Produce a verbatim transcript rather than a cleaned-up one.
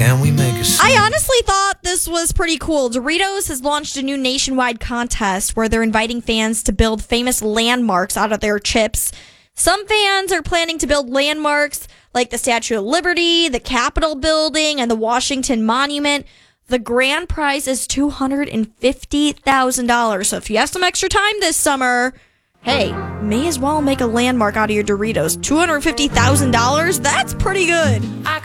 Can we make a scene? I honestly thought this was pretty cool. Doritos has launched a new nationwide contest where they're inviting fans to build famous landmarks out of their chips. Some fans are planning to build landmarks like the Statue of Liberty, the Capitol building, and the Washington Monument. The grand prize is two hundred fifty thousand dollars. So if you have some extra time this summer, hey, may as well make a landmark out of your Doritos. two hundred fifty thousand dollars? That's pretty good.